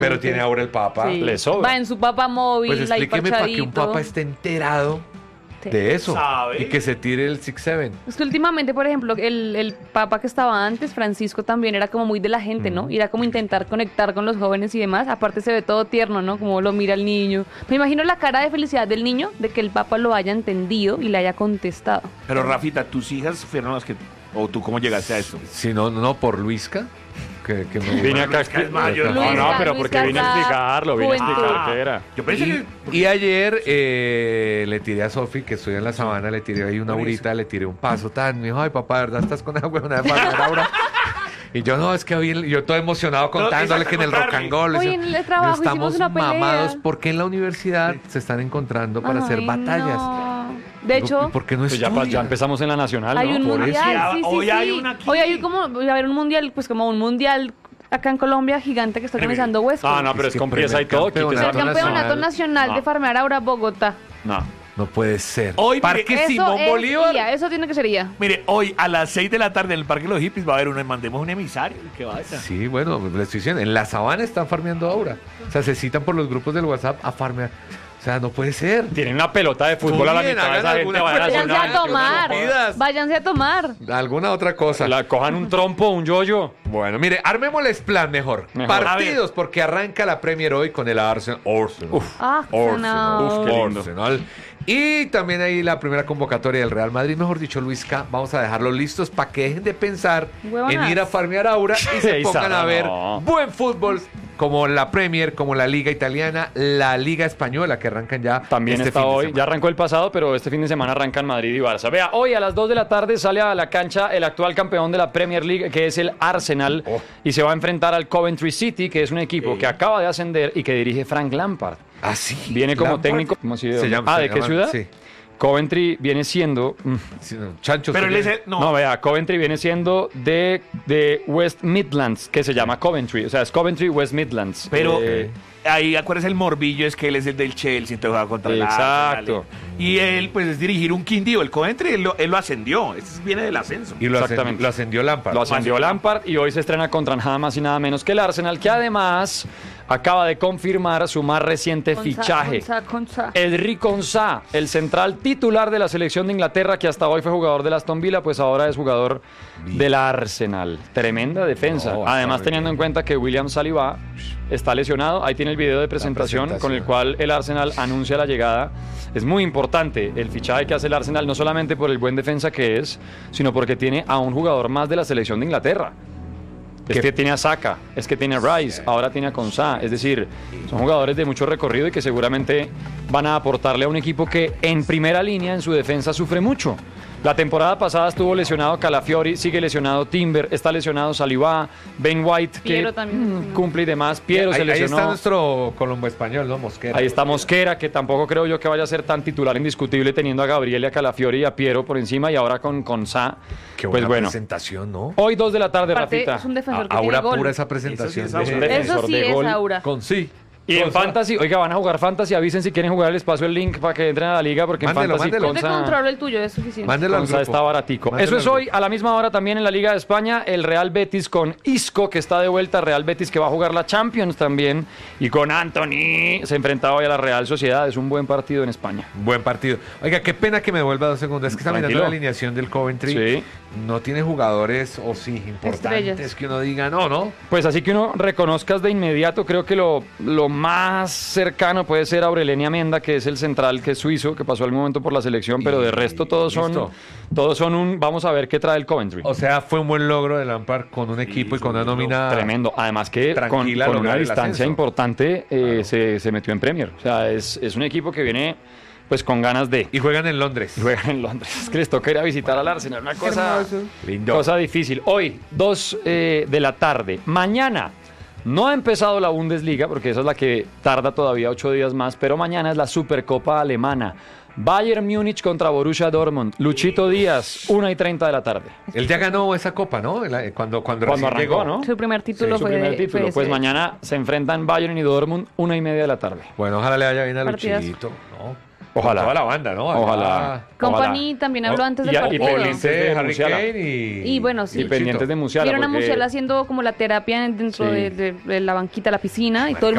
Pero tiene ahora el Papa. Sí. Le sobra. Va en su papa móvil, Pues ahí explíqueme para que un parchadito. Papa esté enterado Sí. de eso. ¿Sabe? Y que se tire el 6-7. Es que últimamente, por ejemplo, el papa que estaba antes, Francisco, también era como muy de la gente, ¿no? Y era como intentar conectar con los jóvenes y demás. Aparte se ve todo tierno, ¿no? Como lo mira el niño. Me imagino la cara de felicidad del niño de que el papa lo haya entendido y le haya contestado. Pero Rafita, tus hijas fueron las que... ¿O tú cómo llegaste a esto? Si no, no, por Luisca. Que me Vine acá. Luisca es mayor. No, Luisca, pero Luisca porque vine a está explicarlo, vine a explicar juventud. qué era. Yo pensé que... Y ayer le tiré a Sofi, que estoy en la sabana, le tiré ahí una Por eso. aurita, le tiré un paso tan. Me dijo, ay, papá, ¿verdad estás con esa huevona de farmear ahora? Y yo, no, es que hoy, yo todo emocionado contándole exacto, que en el rock and roll. Hoy en el trabajo estamos hicimos una pelea. mamados porque en la universidad se están encontrando para hacer Ay, batallas. no. De hecho, ¿Por qué no Pues ya, estudian? ya empezamos en la nacional, hay ¿no? un Por eso. mundial. Sí, Sí, hoy sí, hay sí. una aquí. Hoy hay como, va a haber un mundial, pues como un mundial acá en Colombia gigante que está organizando Huesco. Ah, no, pero es que con pieza y todo. primer quítese El la- campeonato campeonato nacional. nacional No. de farmear ahora Bogotá. No. No puede ser. Hoy, mire, Parque Eso Simón es Bolívar. IA, eso tiene que ser IA. Mire, hoy a las 6 de la tarde en el Parque de los Hippies va a haber mandemos un emisario que vaya. Sí, bueno, le estoy diciendo, en la sabana están farmeando ahora. O sea, se citan por los grupos del WhatsApp a farmear. O sea, no puede ser. Tienen una pelota de fútbol a la Bien, mitad de hagan esa gente. alguna Vayan a hacer Váyanse a una- tomar. Pidas. Váyanse a tomar. Alguna otra cosa. La cojan un trompo, un yoyo. Bueno, mire, armémosles plan mejor. Mejor. Partidos, porque arranca la Premier hoy con el Arsenal. Ah, Uf, qué lindo. Arsenal. Y también ahí la primera convocatoria del Real Madrid. Mejor dicho, Luisca, vamos a dejarlos listos para que dejen de pensar Huevonas. en ir a farmear aura y se Ey, pongan a Sara, ver no. buen fútbol como la Premier, como la Liga Italiana, la Liga Española, que arrancan ya También este está fin de hoy, semana. ya arrancó el pasado, pero este fin de semana arrancan Madrid y Barça. Vea, hoy a las 2 de la tarde sale a la cancha el actual campeón de la Premier League, que es el Arsenal, y se va a enfrentar al Coventry City, que es un equipo que acaba de ascender y que dirige Frank Lampard. Ah, sí. Viene como Lampard. técnico. ¿Cómo así de Se dónde? llama- se ¿de qué llama- ciudad? Sí. Coventry viene siendo. Sí, no, Chancho. Pero se él es viene. el... No, No, vea, Coventry viene siendo de West Midlands, que se llama Coventry. O sea, es Coventry West Midlands. pero Eh, ahí acuérdese el morbillo, es que él es el del Chelsea, entonces juega contra el Exacto. Arsenal. Y él, pues, es dirigir un Quindío. El Coventry, él lo ascendió. Este viene del ascenso. Y lo Exactamente. ascendió Lampard. Lo ascendió Lampard y hoy se estrena contra nada más y nada menos que el Arsenal, que además acaba de confirmar su más reciente fichaje. Edric Konsa, el central titular de la selección de Inglaterra, que hasta hoy fue jugador del Aston Villa, pues ahora es jugador del Arsenal. Tremenda defensa. No, Además, está teniendo en bien. cuenta que William Saliba está lesionado, ahí tiene el video de presentación con el cual el Arsenal anuncia la llegada. Es muy importante el fichaje que hace el Arsenal, no solamente por el buen defensa que es, sino porque tiene a un jugador más de la selección de Inglaterra. Es ¿Qué? que tiene a Saka, es que tiene a Rice, ahora tiene a Konsa. Es decir, son jugadores de mucho recorrido y que seguramente van a aportarle a un equipo que en primera línea en su defensa sufre mucho. La temporada pasada estuvo lesionado Calafiori, sigue lesionado Timber, está lesionado Saliba, Ben White, que Piero también. cumple y demás. Piero se Ahí está lesionó. nuestro colombo español, ¿no? Mosquera. Ahí está Mosquera, que tampoco creo yo que vaya a ser tan titular indiscutible, teniendo a Gabriel y a Calafiori y a Piero por encima, y ahora con Sa. Qué Pues buena bueno, presentación, ¿no? hoy 2 de la tarde, Aparte, Rafita. es un defensor que Aura tiene gol. pura esa presentación. Eso sí es un Aura. defensor Eso sí de es gol. Aura. Con sí. Y en Cosa. Fantasy, oiga, van a jugar Fantasy, avisen si quieren jugar el espacio, el link para que entren a la liga, porque Mándelo, en Fantasy mándelo. Yo te Consa- controlo el tuyo, es suficiente. Mándelo al Consa grupo. está baratico. Mándelo Eso es al hoy, grupo. a la misma hora también en la Liga de España, el Real Betis con Isco, que está de vuelta, Real Betis que va a jugar la Champions también, y con Anthony, se enfrentaba hoy a la Real Sociedad, es un buen partido en España. Buen partido. Oiga, qué pena que me devuelva 2 segundos. Es que está mirando Tranquilo. la alineación del Coventry. Sí. No tiene jugadores, o sí, importantes Estrellas. que uno diga, no, ¿no? Pues así que uno reconozcas de inmediato, creo que lo más cercano puede ser Aurelien Amenda, que es el central, que es suizo, que pasó algún momento por la selección, pero de resto todos listo. son un, vamos a ver qué trae el Coventry. O sea, fue un buen logro de Lampard con un equipo y con una nómina Tremendo. Además que con tranquila una lograr el distancia ascenso. importante Claro. se metió en Premier. O sea, es un equipo que viene pues con ganas de... Y juegan en Londres. Juegan en Londres. Es que les toca ir a visitar al Arsenal. Una cosa, Lindo. cosa difícil. Hoy, 2 de la tarde. Mañana no ha empezado la Bundesliga, porque esa es la que tarda todavía 8 días más, pero mañana es la Supercopa Alemana. Bayern Múnich contra Borussia Dortmund. Luchito Díaz, 1:30 de la tarde. Él ya ganó esa copa, ¿no? Cuando Cuando recién arrancó, llegó. ¿no? Su primer título Su fue primer fue título. ese. Pues mañana se enfrentan Bayern y Dortmund, 1:30 de la tarde. Bueno, ojalá le vaya bien a Partidazo. Luchito, ¿no? Ojalá. Con toda la banda, ¿no? Ojalá. Company también habló antes del y partido. pendientes de Harry Musiala. Kane y... Y bueno, sí. Y pendientes de Musiala. Vieron a porque- Musiala haciendo como la terapia dentro Sí. de la banquita, la piscina, y todo el